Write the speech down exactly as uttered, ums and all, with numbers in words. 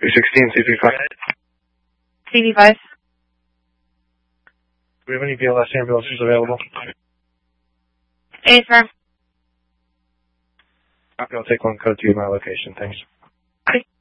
three sixteen, C P five. C P five. Do we have any B L S ambulances available? A, sir. I'll take one code to my location, thanks.